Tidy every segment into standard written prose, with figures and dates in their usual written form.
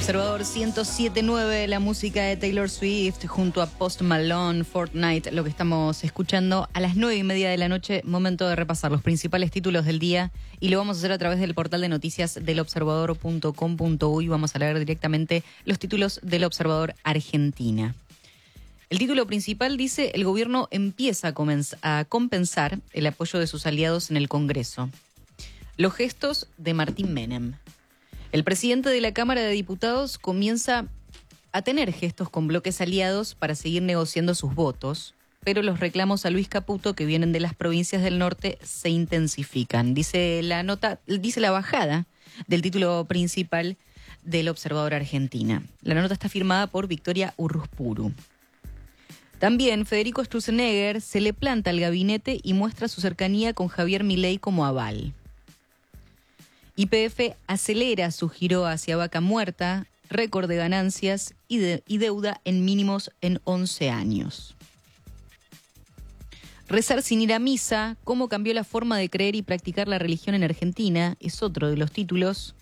Observador 107.9, la música de Taylor Swift junto a Post Malone, Fortnite, lo que estamos escuchando a las 9:30 de la noche, momento de repasar los principales títulos del día y lo vamos a hacer a través del portal de noticias del observador.com.uy. Vamos a leer directamente los títulos del Observador Argentina. El título principal dice: el gobierno empieza a compensar el apoyo de sus aliados en el Congreso. Los gestos de Martín Menem. El presidente de la Cámara de Diputados comienza a tener gestos con bloques aliados para seguir negociando sus votos, pero los reclamos a Luis Caputo, que vienen de las provincias del norte, se intensifican. Dice la nota, dice la bajada del título principal del Observador Argentina. La nota está firmada por Victoria Urruspuru. También Federico Sturzenegger se le planta al gabinete y muestra su cercanía con Javier Milei como aval. YPF acelera su giro hacia vaca muerta, récord de ganancias y deuda en mínimos en 11 años. Rezar sin ir a misa, cómo cambió la forma de creer y practicar la religión en Argentina, es otro de los títulos.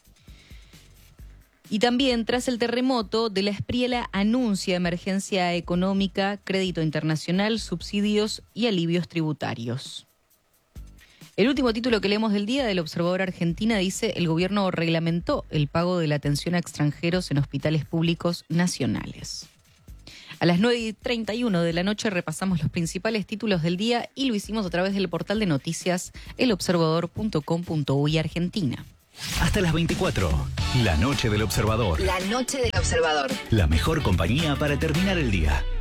Y también, tras el terremoto, de la Espriela anuncia emergencia económica, crédito internacional, subsidios y alivios tributarios. El último título que leemos del día del Observador Argentina dice: el gobierno reglamentó el pago de la atención a extranjeros en hospitales públicos nacionales. A las 9:31 de la noche repasamos los principales títulos del día y lo hicimos a través del portal de noticias elobservador.com.uy Argentina. Hasta las 24, la noche del Observador. La noche del Observador. La mejor compañía para terminar el día.